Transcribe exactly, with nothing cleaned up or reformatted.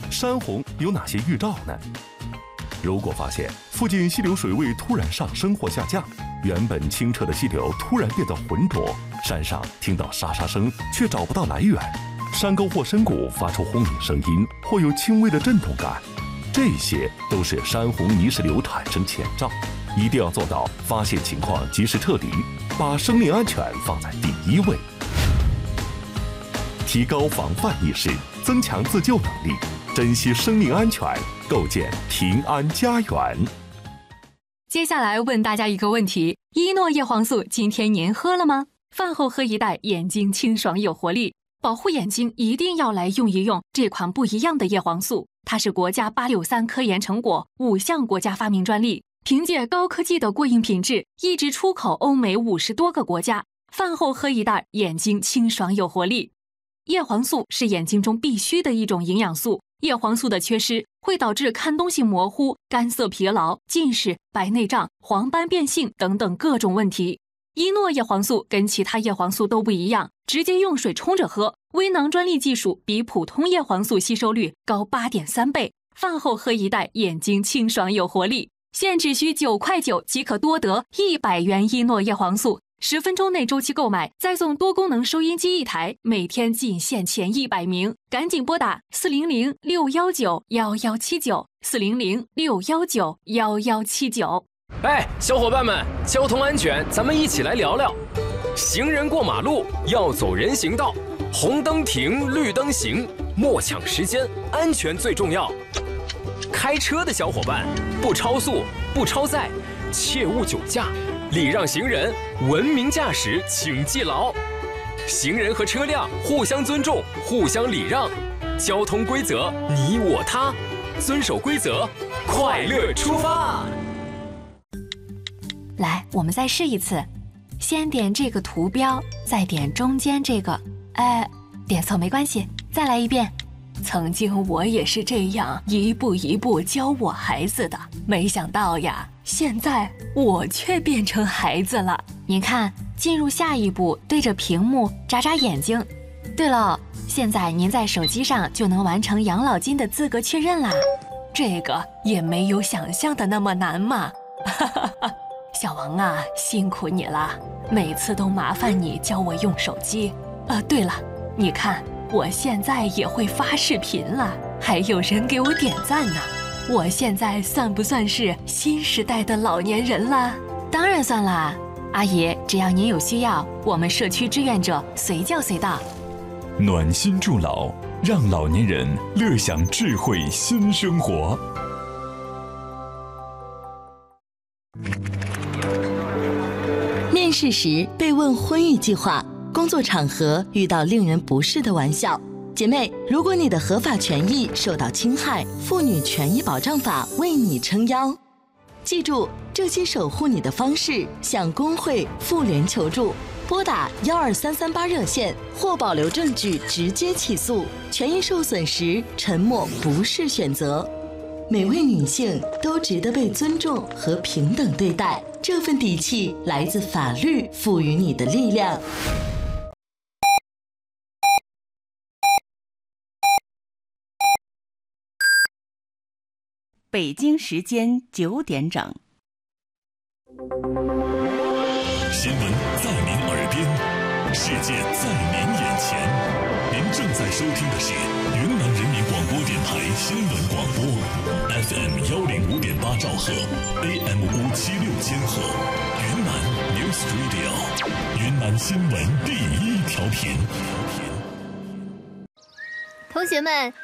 山洪有哪些预兆呢？如果发现附近溪流水位突然上升或下降，原本清澈的溪流突然变得浑浊，山上听到沙沙声却找不到来源，山沟或深谷发出轰鸣声音或有轻微的震动感，这些都是山洪泥石流产生前兆，一定要做到发现情况及时撤离，把生命安全放在第一位。提高防范意识，增强自救能力，珍惜生命安全，构建平安家园。 接下来问大家一个问题：一诺叶黄素今天您喝了吗？饭后喝一袋，眼睛清爽有活力，保护眼睛一定要来用一用这款不一样的叶黄素。它是国家八六三科研成果，五项国家发明专利，凭借高科技的过硬品质，一直出口欧美五十多个国家。饭后喝一袋，眼睛清爽有活力。叶黄素是眼睛中必须的一种营养素，叶黄素的缺失会导致看东西模糊、干涩疲劳、近视、白内障、黄斑变性等等各种问题。一诺叶黄素跟其他叶黄素都不一样，直接用水冲着喝，微囊专利技术比普通叶黄素吸收率高 八点三 倍。饭后喝一袋，眼睛清爽有活力。现只需九块九即可多得一百元一诺叶黄素，十分钟内周期购买，再送多功能收音机一台，每天仅限前一百名，赶紧拨打四零零六一九一一七九 四零零六一九一一七九。 哎，小伙伴们，交通安全，咱们一起来聊聊。行人过马路要走人行道，红灯停，绿灯行，莫抢时间，安全最重要。开车的小伙伴，不超速，不超载，切勿酒驾，礼让行人，文明驾驶，请记牢。行人和车辆互相尊重，互相礼让，交通规则你我他，遵守规则，快乐出发。 来，我们再试一次，先点这个图标，再点中间这个，哎，点错没关系，再来一遍。曾经我也是这样一步一步教我孩子的，没想到呀，现在我却变成孩子了。您看，进入下一步，对着屏幕眨眨眼睛。对了，现在您在手机上就能完成养老金的资格确认啦，这个也没有想象的那么难嘛。哈哈哈。小王啊，辛苦你了，每次都麻烦你教我用手机。呃，对了，你看我现在也会发视频了，还有人给我点赞呢。我现在算不算是新时代的老年人了？当然算啦，阿姨，只要您有需要，我们社区志愿者随叫随到。 暖心助老，让老年人乐享智慧新生活。 面试时被问婚育计划，工作场合遇到令人不适的玩笑，姐妹，如果你的合法权益受到侵害，妇女权益保障法为你撑腰。记住，这些守护你的方式，向工会、妇联求助，拨打幺二三三八热线或保留证据直接起诉。权益受损时，沉默不是选择。每位女性都值得被尊重和平等对待，这份底气来自法律赋予你的力量。 北京时间九点整。 新闻在您耳边，世界在您眼前。您正在收听的是云南人民广播电台新闻广播 ，F M 幺零五点八兆赫 ，A M 五七六千赫，云南 News Radio， 云南新闻第一调频。 同学们。